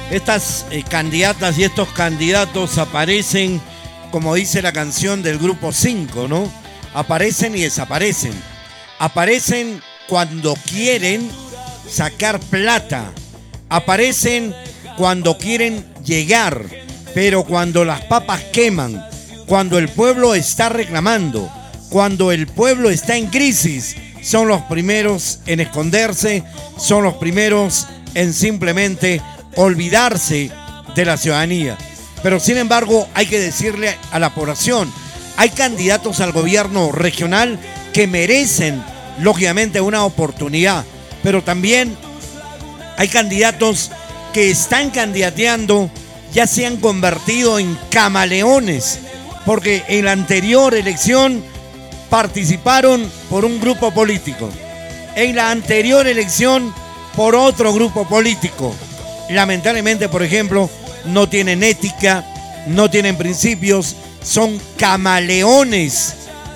Estas candidatas y estos candidatos aparecen, como dice la canción del Grupo 5, ¿no? Aparecen y desaparecen. Aparecen cuando quieren sacar plata. Aparecen cuando quieren llegar. Pero cuando las papas queman, cuando el pueblo está reclamando, cuando el pueblo está en crisis, son los primeros en esconderse, son los primeros en simplemente olvidarse de la ciudadanía. Pero sin embargo hay que decirle a la población, hay candidatos al gobierno regional que merecen lógicamente una oportunidad, pero también hay candidatos que están candidateando, ya se han convertido en camaleones, porque en la anterior elección participaron por un grupo político, en la anterior elección por otro grupo político. Lamentablemente, por ejemplo, no tienen ética, no tienen principios, son camaleones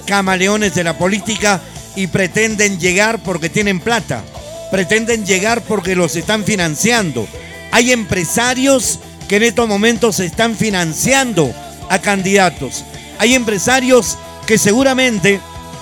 de la política y pretenden llegar porque tienen plata, pretenden llegar porque los están financiando. Hay empresarios que en estos momentos están financiando a candidatos. Hay empresarios que seguramente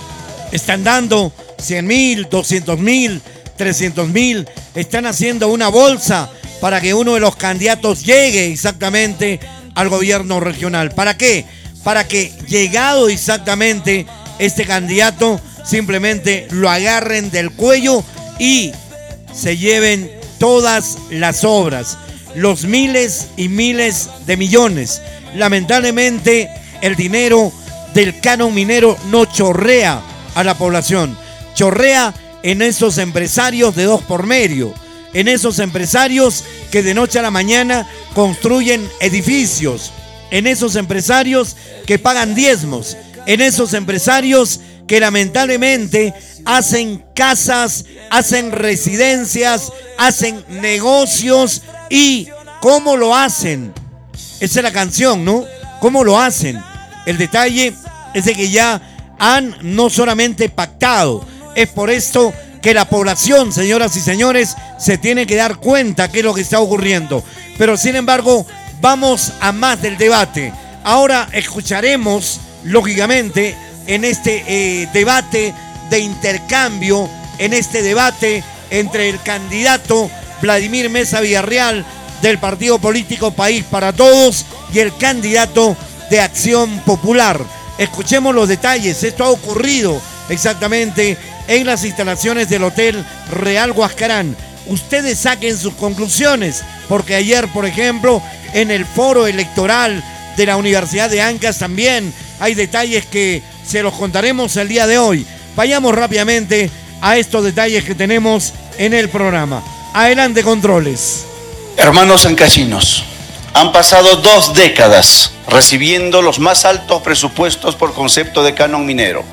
están dando 100.000, 200.000, 300.000, están haciendo una bolsa para que uno de los candidatos llegue exactamente al gobierno regional. ¿Para qué? Para que llegado exactamente este candidato, simplemente lo agarren del cuello y se lleven todas las obras, los miles y miles de millones. Lamentablemente, el dinero del canon minero no chorrea a la población, chorrea en esos empresarios de dos por medio, en esos empresarios que de noche a la mañana construyen edificios, en esos empresarios que pagan diezmos, en esos empresarios que lamentablemente hacen casas, hacen residencias, hacen negocios. ¿Y cómo lo hacen? Esa es la canción, ¿no? ¿Cómo lo hacen? El detalle es de que ya han no solamente pactado, es por esto que la población, señoras y señores, se tiene que dar cuenta qué es lo que está ocurriendo. Pero sin embargo, vamos a más del debate. Ahora escucharemos, lógicamente, en este debate de intercambio, en este debate entre el candidato Vladimir Meza Villarreal del partido político País para Todos y el candidato de Acción Popular. Escuchemos los detalles. Esto ha ocurrido exactamente en las instalaciones del Hotel Real Huascarán. Ustedes saquen sus conclusiones, porque ayer, por ejemplo, en el foro electoral de la Universidad de Ancash también hay detalles que se los contaremos el día de hoy. Vayamos rápidamente a estos detalles que tenemos en el programa. Adelante, controles. Hermanos ancashinos, han pasado 2 décadas recibiendo los más altos presupuestos por concepto de canon minero.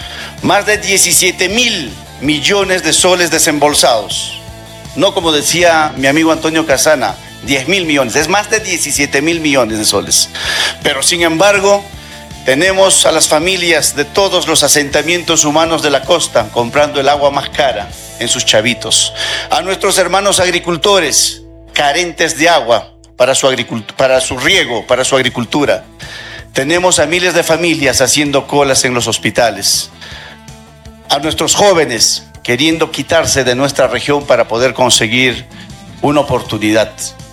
Más de 17.000 millones de soles desembolsados. No como decía mi amigo Antonio Casana, 10.000 millones, es más de 17.000 millones de soles. Pero sin embargo, tenemos a las familias de todos los asentamientos humanos de la costa comprando el agua más cara en sus chavitos. A nuestros hermanos agricultores carentes de agua para su riego, para su agricultura. Tenemos a miles de familias haciendo colas en los hospitales. A nuestros jóvenes queriendo quitarse de nuestra región para poder conseguir una oportunidad.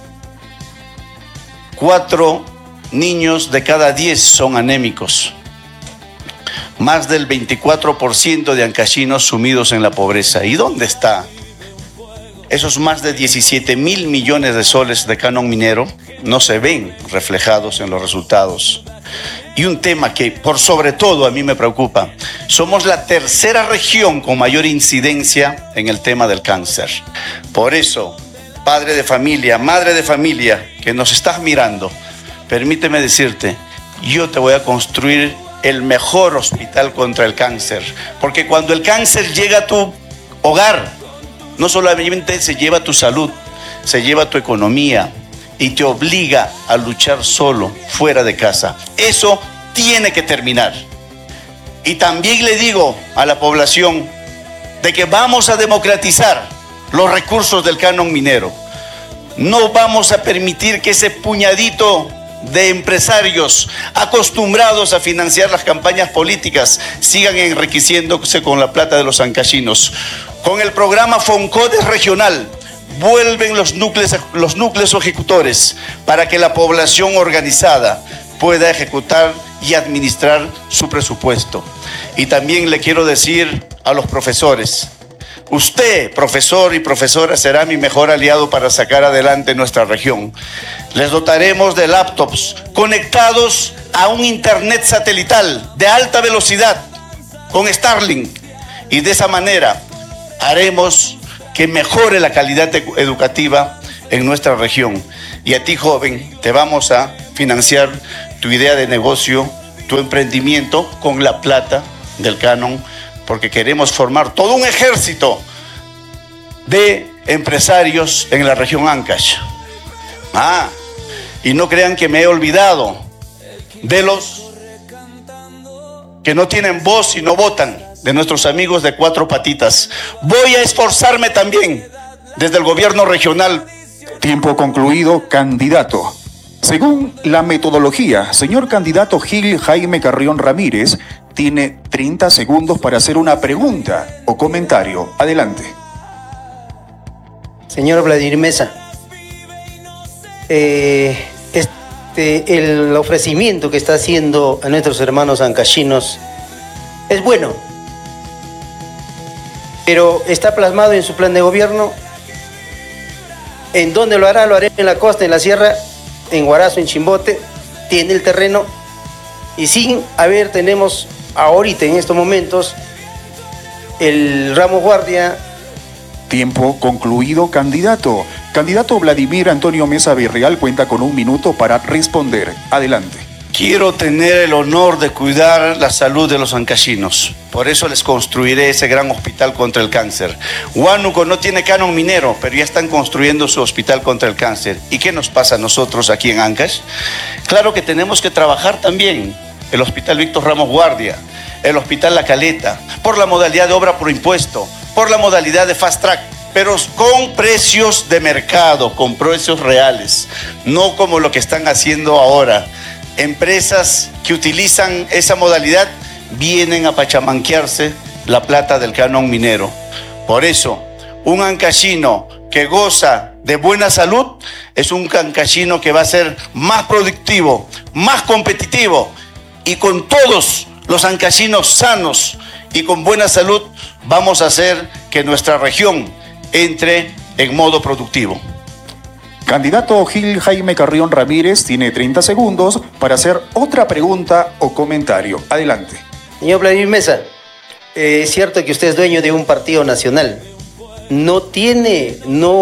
4 niños de cada 10 son anémicos. Más del 24% de ancashinos sumidos en la pobreza. ¿Y dónde está esos más de 17.000 millones de soles de canon minero? No se ven reflejados en los resultados. Y un tema que por sobre todo a mí me preocupa, somos la 3ª región con mayor incidencia en el tema del cáncer. Por eso, padre de familia, madre de familia que nos estás mirando, permíteme decirte, yo te voy a construir el mejor hospital contra el cáncer, porque cuando el cáncer llega a tu hogar, no solamente se lleva tu salud, se lleva tu economía y te obliga a luchar solo, fuera de casa. Eso tiene que terminar. Y también le digo a la población de que vamos a democratizar los recursos del canon minero. No vamos a permitir que ese puñadito de empresarios acostumbrados a financiar las campañas políticas sigan enriqueciéndose con la plata de los ancachinos. Con el programa FONCODES regional vuelven los núcleos ejecutores para que la población organizada pueda ejecutar y administrar su presupuesto. Y también le quiero decir a los profesores: usted, profesor y profesora, será mi mejor aliado para sacar adelante nuestra región. Les dotaremos de laptops conectados a un internet satelital de alta velocidad con Starlink, y de esa manera haremos que mejore la calidad educativa en nuestra región. Y a ti, joven, te vamos a financiar tu idea de negocio, tu emprendimiento con la plata del canon, porque queremos formar todo un ejército de empresarios en la región Ancash. Y no crean que me he olvidado de los que no tienen voz y no votan, de nuestros amigos de Cuatro Patitas. Voy a esforzarme también desde el gobierno regional. Tiempo concluido, candidato. Según la metodología, señor candidato Gil Jaime Carrión Ramírez tiene 30 segundos para hacer una pregunta o comentario. Adelante. Señor Vladimir Mesa, el ofrecimiento que está haciendo a nuestros hermanos ancachinos es bueno, pero está plasmado en su plan de gobierno. ¿En dónde lo hará? Lo hará en la costa, en la sierra, en Huarazo, en Chimbote. Tiene el terreno, y sin haber, tenemos ahorita en estos momentos el ramo guardia. Tiempo concluido, candidato. Candidato Vladimir Antonio Mesa Virreal cuenta con 1 minuto para responder. Adelante. Quiero tener el honor de cuidar la salud de los ancachinos. Por eso les construiré ese gran hospital contra el cáncer. Huánuco no tiene canon minero, pero ya están construyendo su hospital contra el cáncer. ¿Y qué nos pasa a nosotros aquí en Ancash? Claro que tenemos que trabajar también el Hospital Víctor Ramos Guardia, el Hospital La Caleta, por la modalidad de obra por impuesto, por la modalidad de fast track, pero con precios de mercado, con precios reales, no como lo que están haciendo ahora. Empresas que utilizan esa modalidad vienen a pachamanquearse la plata del canon minero. Por eso, un ancachino que goza de buena salud es un ancachino que va a ser más productivo, más competitivo, y con todos los ancachinos sanos y con buena salud vamos a hacer que nuestra región entre en modo productivo. Candidato Gil Jaime Carrión Ramírez tiene 30 segundos para hacer otra pregunta o comentario. Adelante. Señor Vladimir Mesa, es cierto que usted es dueño de un partido nacional. No tiene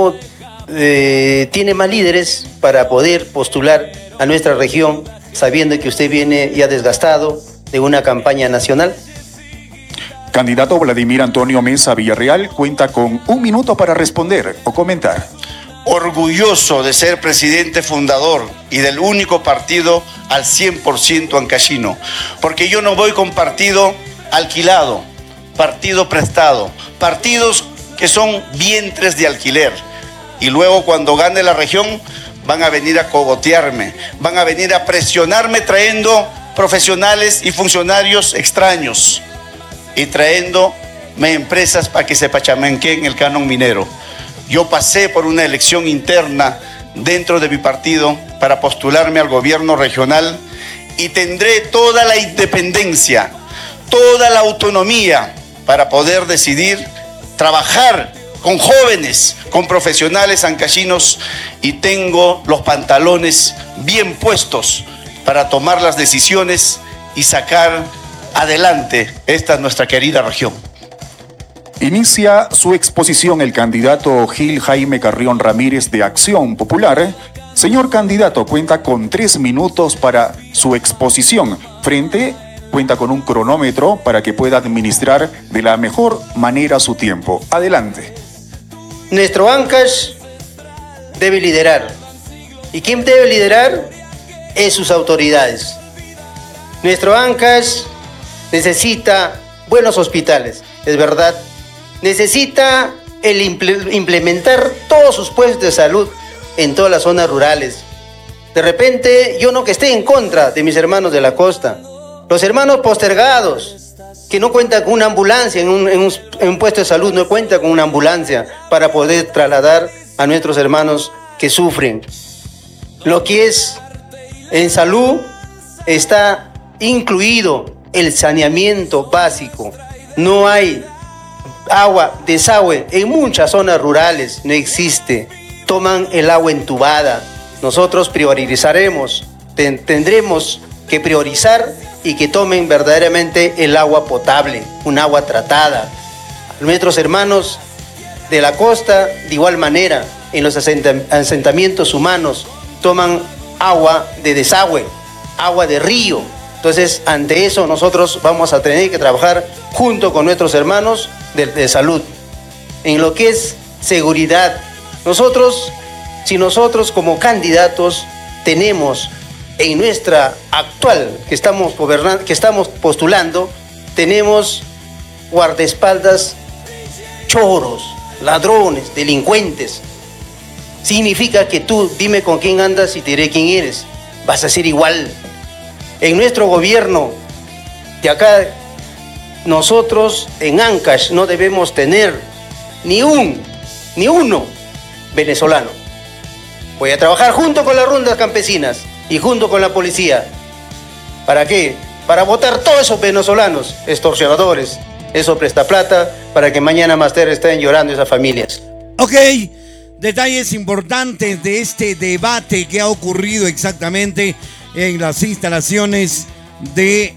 más líderes para poder postular a nuestra región, sabiendo que usted viene ya desgastado de una campaña nacional. Candidato Vladimir Antonio Mesa Villarreal cuenta con 1 minuto para responder o comentar. Orgulloso de ser presidente fundador y del único partido al 100% ancachino, porque yo no voy con partido alquilado, partido prestado, partidos que son vientres de alquiler, y luego cuando gane la región van a venir a cogotearme, van a venir a presionarme trayendo profesionales y funcionarios extraños y trayéndome empresas para que se pachamenquen el canon minero. Yo pasé por una elección interna dentro de mi partido para postularme al gobierno regional y tendré toda la independencia, toda la autonomía para poder decidir trabajar con jóvenes, con profesionales ancachinos, y tengo los pantalones bien puestos para tomar las decisiones y sacar adelante esta nuestra querida región. Inicia su exposición el candidato Gil Jaime Carrión Ramírez de Acción Popular. Señor candidato, cuenta con 3 minutos para su exposición. Cuenta con un cronómetro para que pueda administrar de la mejor manera su tiempo. Adelante. Nuestro Ancash debe liderar. ¿Y quién debe liderar? Es sus autoridades. Nuestro Ancash necesita buenos hospitales, es verdad. Necesita implementar todos sus puestos de salud en todas las zonas rurales. De repente, yo no que esté en contra de mis hermanos de la costa. Los hermanos postergados, que no cuentan con una ambulancia en un puesto de salud, no cuentan con una ambulancia para poder trasladar a nuestros hermanos que sufren. Lo que es en salud está incluido el saneamiento básico. No hay agua, desagüe, en muchas zonas rurales no existe. Toman el agua entubada. Nosotros priorizaremos, tendremos que priorizar y que tomen verdaderamente el agua potable, un agua tratada. Nuestros hermanos de la costa, de igual manera, en los asentamientos humanos, toman agua de desagüe, agua de río. Entonces, ante eso, nosotros vamos a tener que trabajar junto con nuestros hermanos de salud. En lo que es seguridad, si nosotros como candidatos tenemos en nuestra actual que estamos gobernando, que estamos postulando, tenemos guardaespaldas choros, ladrones, delincuentes. Significa que tú dime con quién andas y te diré quién eres. Vas a ser igual. En nuestro gobierno de acá, nosotros en Ancash no debemos tener ni uno venezolano. Voy a trabajar junto con las rondas campesinas y junto con la policía. ¿Para qué? Para votar todos esos venezolanos extorsionadores, esos prestaplata, para que mañana más tarde estén llorando esas familias. Ok, detalles importantes de este debate que ha ocurrido exactamente en las instalaciones de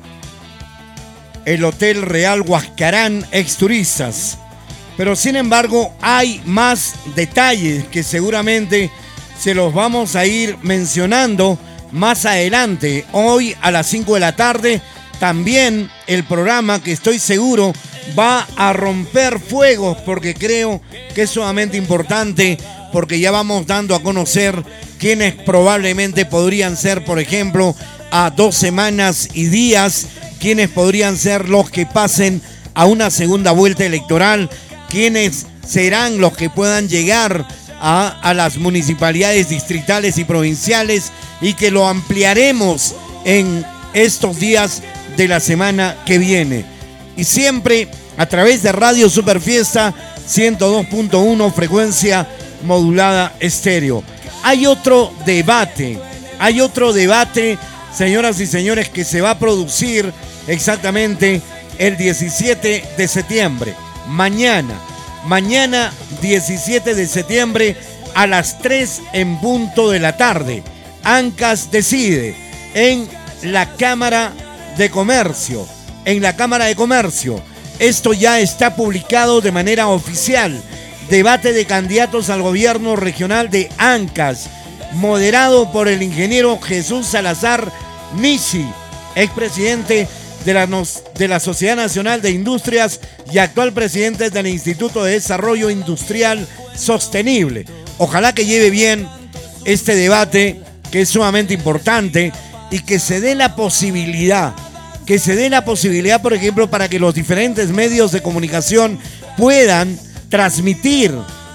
el Hotel Real Huascarán Exturistas. Pero sin embargo hay más detalles que seguramente se los vamos a ir mencionando más adelante. Hoy a las 5 de la tarde también el programa que estoy seguro va a romper fuegos, porque creo que es sumamente importante, porque ya vamos dando a conocer quienes probablemente podrían ser, por ejemplo, a 2 semanas y días, quienes podrían ser los que pasen a una segunda vuelta electoral, quienes serán los que puedan llegar a las municipalidades distritales y provinciales, y que lo ampliaremos en estos días de la semana que viene. Y siempre a través de Radio Superfiesta 102.1 frecuencia modulada estéreo. Hay otro debate, señoras y señores, que se va a producir exactamente el 17 de septiembre. Mañana 17 de septiembre a las 3 en punto de la tarde. Ancash decide en la Cámara de Comercio. Esto ya está publicado de manera oficial. Debate de candidatos al gobierno regional de Ancash, moderado por el ingeniero Jesús Salazar Misi, expresidente de la Sociedad Nacional de Industrias y actual presidente del Instituto de Desarrollo Industrial Sostenible. Ojalá que lleve bien este debate, que es sumamente importante, y que se dé la posibilidad, por ejemplo, para que los diferentes medios de comunicación puedan transmitir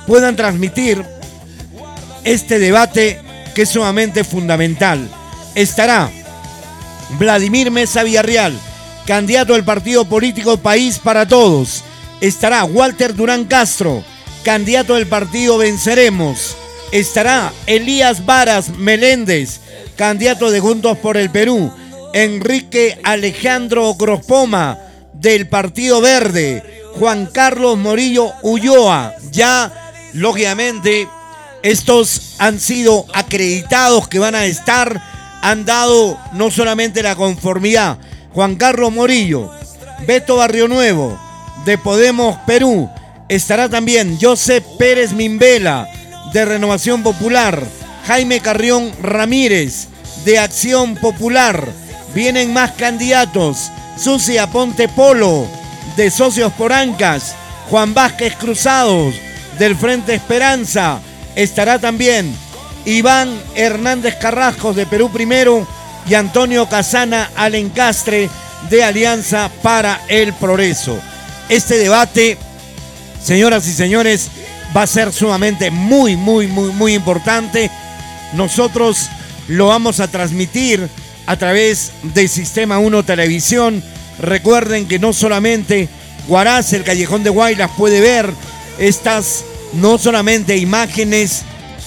este debate, que es sumamente fundamental. Estará Vladimir Mesa Villarreal, candidato del partido político País para Todos. Estará Walter Durán Castro, candidato del partido Venceremos. Estará Elías Varas Meléndez, candidato de Juntos por el Perú. Enrique Alejandro Grospoma, del Partido Verde. Juan Carlos Morillo Ulloa. Ya, lógicamente, estos han sido acreditados que van a estar, han dado no solamente la conformidad. Juan Carlos Morillo, Beto Barrionuevo, de Podemos Perú. Estará también Josep Pérez Mimbela, de Renovación Popular. Jaime Carrión Ramírez, de Acción Popular. Vienen más candidatos. Susi Aponte Polo, de Socios por Ancash. Juan Vázquez Cruzados, del Frente Esperanza. Estará también Iván Hernández Carrascos, de Perú Primero, y Antonio Casana Alencastre, de Alianza para el Progreso. Este debate, señoras y señores, va a ser sumamente muy importante. Nosotros lo vamos a transmitir a través de Sistema 1 Televisión. Recuerden que no solamente Huaraz, el Callejón de Guaylas, puede ver estas no solamente imágenes,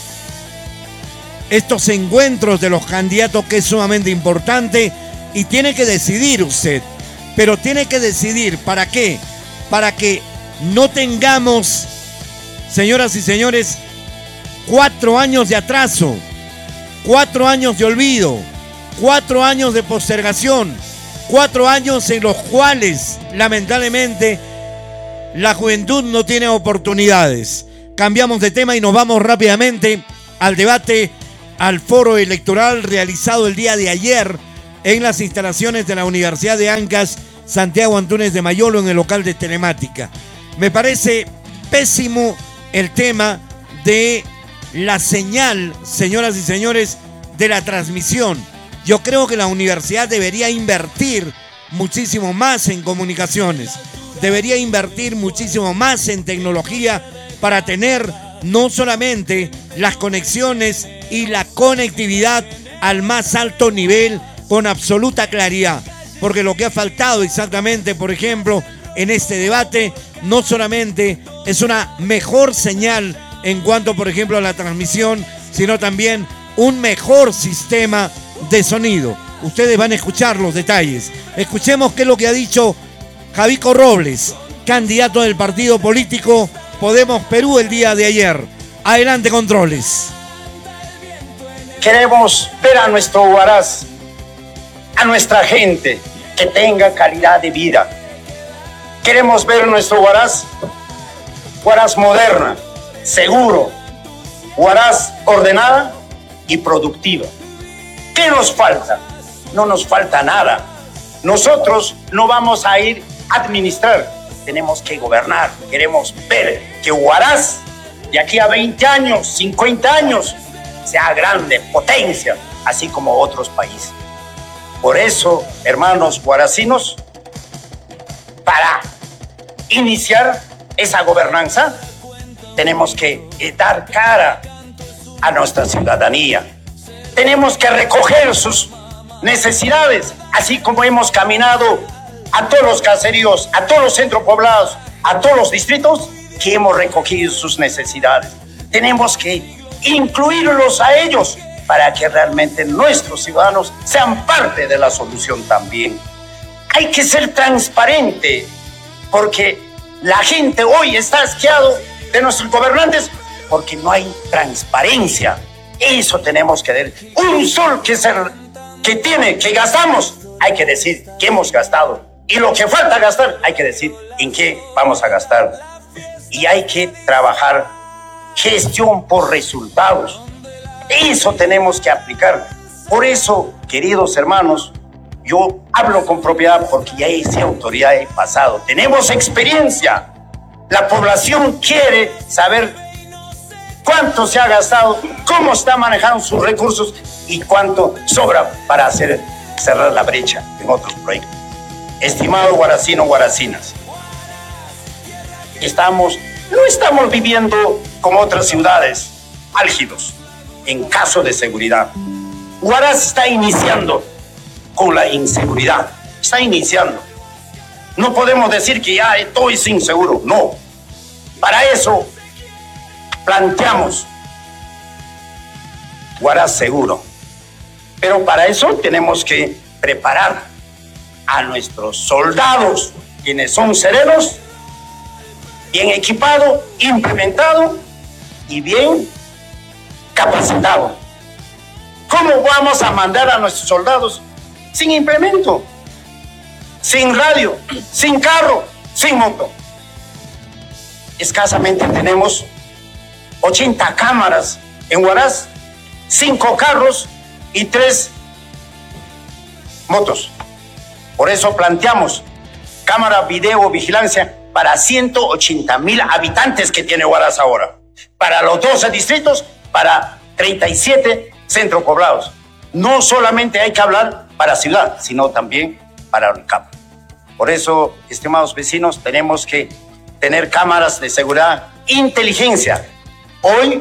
estos encuentros de los candidatos, que es sumamente importante, y tiene que decidir usted. Pero tiene que decidir, ¿para qué? Para que no tengamos, señoras y señores, 4 años de atraso, 4 años de olvido, 4 años de postergación, 4 años en los cuales, lamentablemente, la juventud no tiene oportunidades. Cambiamos de tema y nos vamos rápidamente al debate, al foro electoral realizado el día de ayer en las instalaciones de la Universidad de Ancash, Santiago Antúnez de Mayolo, en el local de telemática. Me parece pésimo el tema de la señal, señoras y señores, de la transmisión. Yo creo que la universidad debería invertir muchísimo más en comunicaciones, debería invertir muchísimo más en tecnología para tener no solamente las conexiones y la conectividad al más alto nivel con absoluta claridad, porque lo que ha faltado exactamente, por ejemplo, en este debate, no solamente es una mejor señal en cuanto, por ejemplo, a la transmisión, sino también un mejor sistema de sonido. Ustedes van a escuchar los detalles. Escuchemos qué es lo que ha dicho Javico Robles, candidato del partido político Podemos Perú, el día de ayer. Adelante, controles. Queremos ver a nuestro Huaraz, a nuestra gente, que tenga calidad de vida. Queremos ver a nuestro Huaraz moderna, seguro, Huaraz ordenada y productiva. ¿Qué nos falta? No nos falta nada. Nosotros no vamos a ir a administrar, tenemos que gobernar. Queremos ver que Huaraz, de aquí a 20 años, 50 años, sea grande, potencia, así como otros países. Por eso, hermanos huaracinos, para iniciar esa gobernanza, tenemos que dar cara a nuestra ciudadanía. Tenemos que recoger sus necesidades, así como hemos caminado a todos los caseríos, a todos los centros poblados, a todos los distritos, que hemos recogido sus necesidades. Tenemos que incluirlos a ellos para que realmente nuestros ciudadanos sean parte de la solución también. Hay que ser transparente, porque la gente hoy está asqueado de nuestros gobernantes porque no hay transparencia. Eso tenemos que ver. Un sol que gastamos, hay que decir que hemos gastado. Y lo que falta gastar, hay que decir en qué vamos a gastar. Y hay que trabajar gestión por resultados. Eso tenemos que aplicar. Por eso, queridos hermanos, yo hablo con propiedad porque ya hice autoridad en pasado. Tenemos experiencia. La población quiere saber cuánto se ha gastado, cómo está manejando sus recursos y cuánto sobra para cerrar la brecha en otros proyectos. Estimado huaracino, huaracinas, no estamos viviendo como otras ciudades álgidos en caso de seguridad. Huaraz está iniciando con la inseguridad. Está iniciando. No podemos decir que ya estoy inseguro. No. Para eso planteamos Huaraz seguro. Pero para eso tenemos que preparar a nuestros soldados, quienes son serenos, bien equipados, implementados y bien capacitados. ¿Cómo vamos a mandar a nuestros soldados sin implemento, sin radio, sin carro, sin moto? Escasamente tenemos 80 cámaras en Huaraz, 5 carros y 3 motos. Por eso planteamos cámara, video, vigilancia para 180,000 habitantes que tiene Huaraz ahora. Para los 12 distritos, para 37 centros poblados. No solamente hay que hablar para ciudad, sino también para el campo. Por eso, estimados vecinos, tenemos que tener cámaras de seguridad inteligencia. Hoy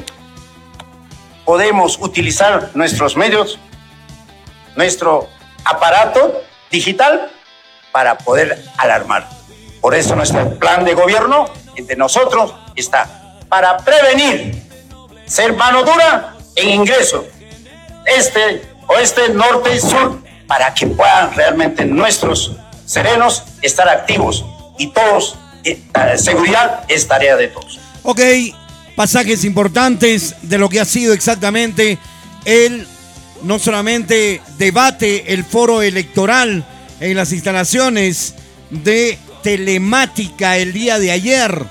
podemos utilizar nuestros medios, nuestro aparato digital para poder alarmar. Por eso nuestro plan de gobierno entre nosotros está para prevenir, ser mano dura en ingreso, este, oeste, norte y sur, para que puedan realmente nuestros serenos estar activos y todos, seguridad es tarea de todos. Ok, pasajes importantes de lo que ha sido exactamente el, no solamente debate, el foro electoral en las instalaciones de Telemática el día de ayer,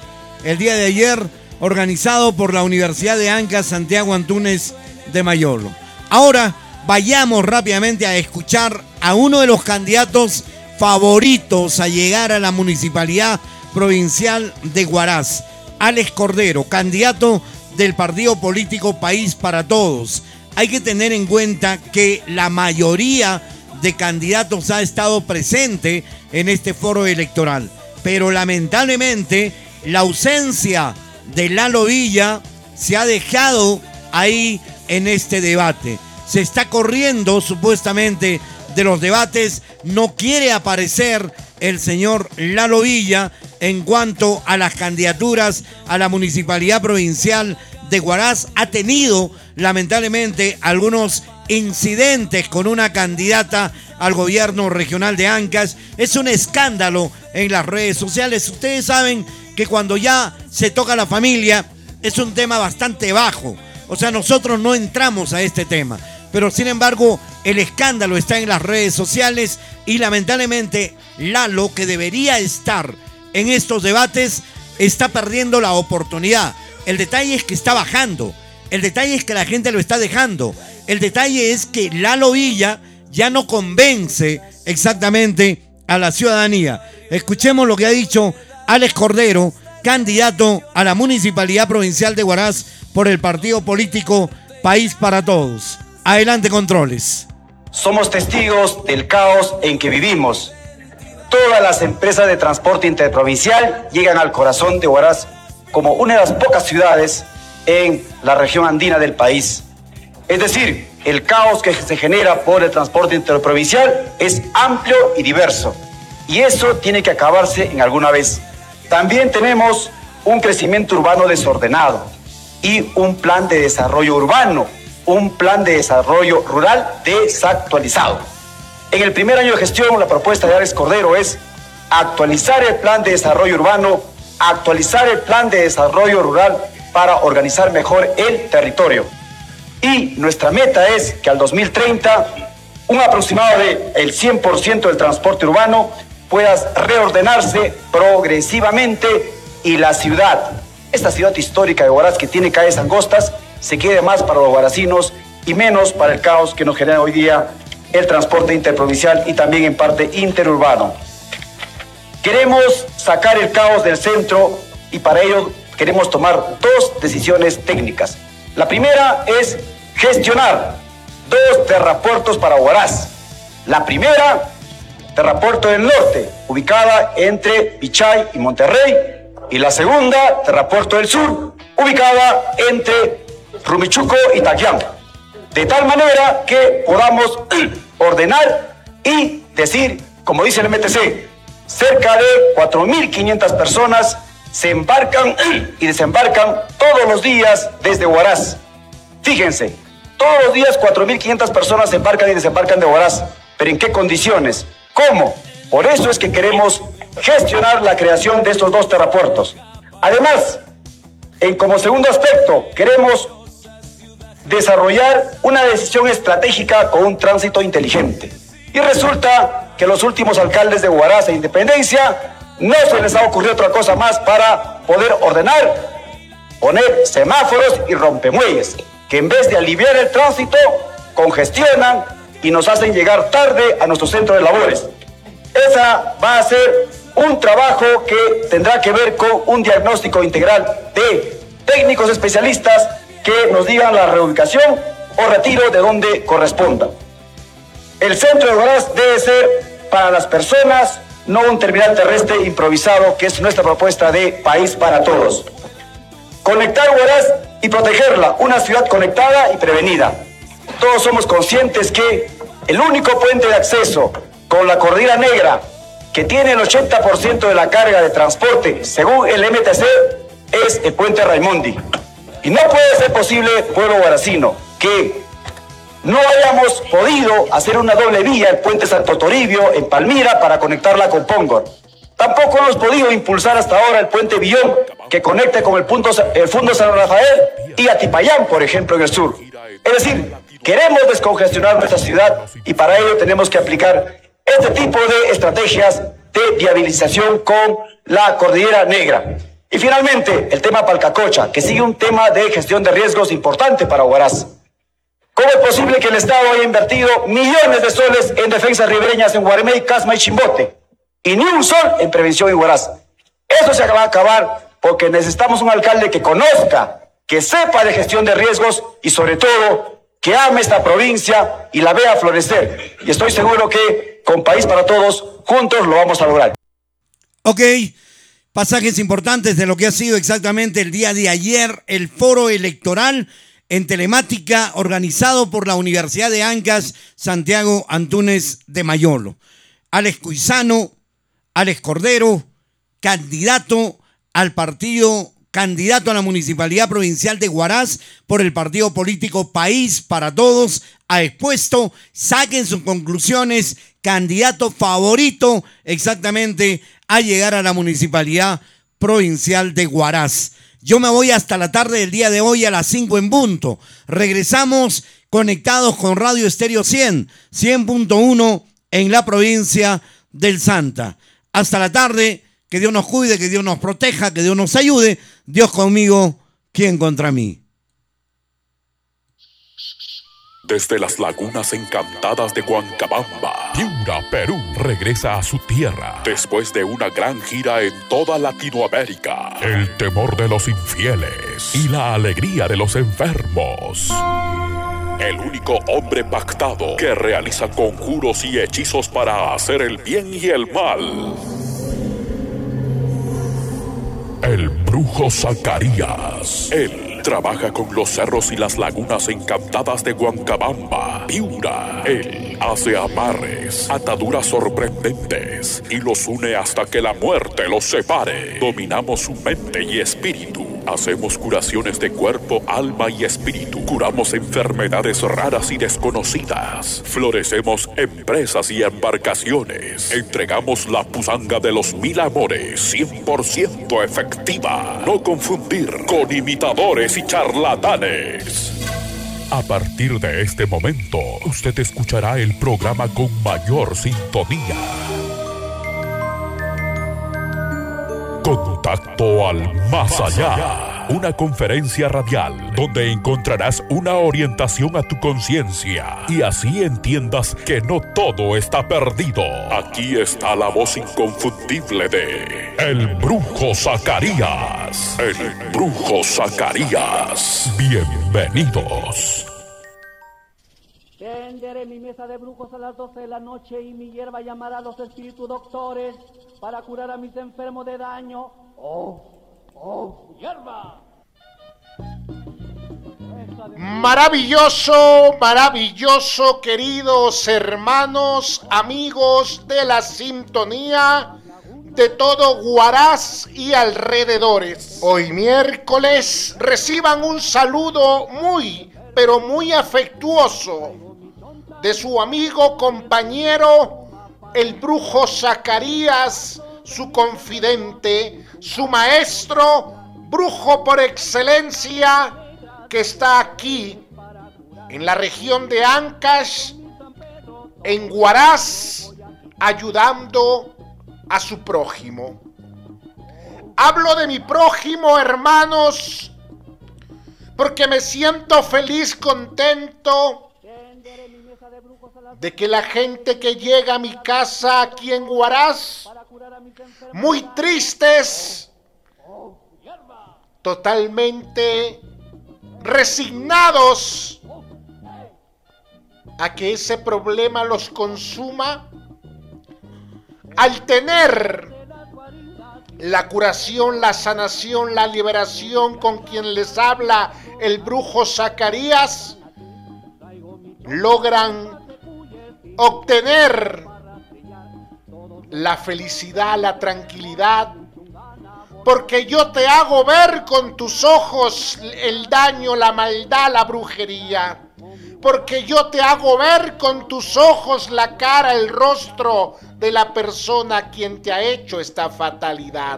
organizado por la Universidad de Ancash Santiago Antúnez de Mayolo. Ahora vayamos rápidamente a escuchar a uno de los candidatos favoritos a llegar a la Municipalidad Provincial de Huaraz, Alex Cordero, candidato del partido político País para Todos. Hay que tener en cuenta que la mayoría de candidatos ha estado presente en este foro electoral, pero lamentablemente la ausencia de Lalo Villa se ha dejado ahí en este debate. Se está corriendo supuestamente de los debates, no quiere aparecer el señor Lalo Villa en cuanto a las candidaturas a la Municipalidad Provincial de Huaraz. Ha tenido lamentablemente algunos incidentes con una candidata al gobierno regional de Ancash. Es un escándalo en las redes sociales. Ustedes saben que cuando ya se toca la familia es un tema bastante bajo. O sea, nosotros no entramos a este tema. Pero sin embargo, el escándalo está en las redes sociales y lamentablemente Lalo, que debería estar en estos debates, está perdiendo la oportunidad. El detalle es que está bajando. El detalle es que la gente lo está dejando. El detalle es que Lalo Villa ya no convence exactamente a la ciudadanía. Escuchemos lo que ha dicho Alex Cordero, candidato a la Municipalidad Provincial de Huaraz por el partido político País para Todos. Adelante, controles. Somos testigos del caos en que vivimos. Todas las empresas de transporte interprovincial llegan al corazón de Huaraz como una de las pocas ciudades en la región andina del país. Es decir, el caos que se genera por el transporte interprovincial es amplio y diverso. Y eso tiene que acabarse en alguna vez. También tenemos un crecimiento urbano desordenado y un plan de desarrollo urbano, un plan de desarrollo rural desactualizado. En el primer año de gestión, la propuesta de Alex Cordero es actualizar el plan de desarrollo urbano, actualizar el plan de desarrollo rural para organizar mejor el territorio. Y nuestra meta es que al 2030, un aproximado del 100% del transporte urbano pueda reordenarse progresivamente y la ciudad, esta ciudad histórica de Huaraz que tiene calles angostas, se quede más para los huaracinos y menos para el caos que nos genera hoy día el transporte interprovincial y también en parte interurbano. Queremos sacar el caos del centro y para ello queremos tomar dos decisiones técnicas. La primera es gestionar 2 terrapuertos para Huaraz. La primera, Terrapuerto del Norte, ubicada entre Pichay y Monterrey. Y la segunda, Terrapuerto del Sur, ubicada entre Rumichuco y Taquián. De tal manera que podamos ordenar y decir, como dice el MTC, cerca de 4.500 personas se embarcan y desembarcan todos los días desde Huaraz. Fíjense, todos los días 4.500 personas se embarcan y desembarcan de Huaraz. ¿Pero en qué condiciones? ¿Cómo? Por eso es que queremos gestionar la creación de estos 2 terrapuertos. Además, como segundo aspecto, queremos desarrollar una decisión estratégica con un tránsito inteligente. Y resulta que los últimos alcaldes de Huaraz e Independencia no se les ha ocurrido otra cosa más para poder ordenar, poner semáforos y rompemuelles, que en vez de aliviar el tránsito, congestionan y nos hacen llegar tarde a nuestro centro de labores. Esa va a ser un trabajo que tendrá que ver con un diagnóstico integral de técnicos especialistas que nos digan la reubicación o retiro de donde corresponda. El centro de Huaraz debe ser para las personas, no un terminal terrestre improvisado, que es nuestra propuesta de País para Todos. conectar Huaraz y protegerla, una ciudad conectada y prevenida. Todos somos conscientes que el único puente de acceso con la Cordillera Negra, que tiene el 80% de la carga de transporte, según el MTC, es el puente Raimondi. Y no puede ser posible, pueblo huaracino, que no hayamos podido hacer una doble vía, el puente Santo Toribio en Palmira, para conectarla con Póngor. Tampoco hemos podido impulsar hasta ahora el puente Villón, que conecte con el Fundo San Rafael y Atipayán, por ejemplo, en el sur. Es decir, queremos descongestionar nuestra ciudad y para ello tenemos que aplicar este tipo de estrategias de viabilización con la Cordillera Negra. Y finalmente, el tema Palcacocha, que sigue un tema de gestión de riesgos importante para Huaraz. ¿Cómo es posible que el Estado haya invertido millones de soles en defensas ribereñas en Guarimey, Casma y Chimbote, y ni un sol en prevención en Huaraz? Eso se va a acabar porque necesitamos un alcalde que conozca, que sepa de gestión de riesgos y sobre todo que ame esta provincia y la vea florecer. Y estoy seguro que con País para Todos, juntos lo vamos a lograr. Ok, pasajes importantes de lo que ha sido exactamente el día de ayer, el foro electoral en telemática organizado por la Universidad de Ancash, Santiago Antúnez de Mayolo. Alex Cuisano, Alex Cordero, candidato al partido, candidato a la Municipalidad Provincial de Huaraz por el partido político País para Todos, ha expuesto, saquen sus conclusiones, candidato favorito exactamente a llegar a la Municipalidad Provincial de Huaraz. Yo me voy hasta la tarde del día de hoy a las 5 en punto. Regresamos conectados con Radio Estéreo 100.1 en la provincia del Santa. Hasta la tarde, que Dios nos cuide, que Dios nos proteja, que Dios nos ayude. Dios conmigo, ¿quién contra mí? Desde las lagunas encantadas de Huancabamba, Piura, Perú, regresa a su tierra después de una gran gira en toda Latinoamérica. El temor de los infieles y la alegría de los enfermos. El único hombre pactado que realiza conjuros y hechizos para hacer el bien y el mal. El brujo Zacarías. Él trabaja con los cerros y las lagunas encantadas de Huancabamba, Piura. Él hace amarres, ataduras sorprendentes y los une hasta que la muerte los separe. Dominamos su mente y espíritu. Hacemos curaciones de cuerpo, alma y espíritu. Curamos enfermedades raras y desconocidas. Florecemos empresas y embarcaciones. Entregamos la pusanga de los 1000 amores, 100% efectiva. No confundir con imitadores y charlatanes. A partir de este momento, usted escuchará el programa con mayor sintonía. Contacto al Más Allá, una conferencia radial donde encontrarás una orientación a tu conciencia y así entiendas que no todo está perdido. Aquí está la voz inconfundible de El Brujo Zacarías. El Brujo Zacarías. Bienvenidos. Tenderé mi mesa de brujos a las 12 de la noche y mi hierba llamará a los espíritus doctores para curar a mis enfermos de daño. ¡Oh, hierba! Maravilloso, maravilloso, queridos hermanos, amigos de la sintonía de todo Huaraz y alrededores. Hoy miércoles reciban un saludo muy, pero muy afectuoso de su amigo, compañero, el brujo Zacarías, su confidente, su maestro, brujo por excelencia, que está aquí, en la región de Ancash, en Huaraz, ayudando a su prójimo. Hablo de mi prójimo, hermanos, porque me siento feliz, contento de que la gente que llega a mi casa aquí en Huaraz, muy tristes, totalmente resignados a que ese problema los consuma, al tener la curación, la sanación, la liberación con quien les habla el brujo Zacarías, logran obtener la felicidad, la tranquilidad, porque yo te hago ver con tus ojos el daño, la maldad, la brujería. Porque yo te hago ver con tus ojos la cara, el rostro de la persona a quien te ha hecho esta fatalidad.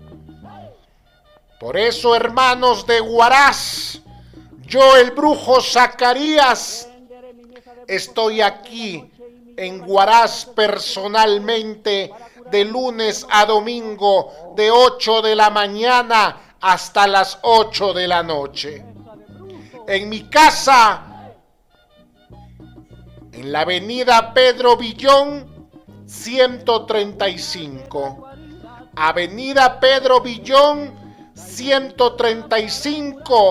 Por eso, hermanos de Huaraz, yo, el brujo Zacarías, estoy aquí en Huaraz personalmente, de lunes a domingo, de 8 de la mañana hasta las 8 de la noche. En mi casa, en la avenida Pedro Villón, 135. Avenida Pedro Villón, 135.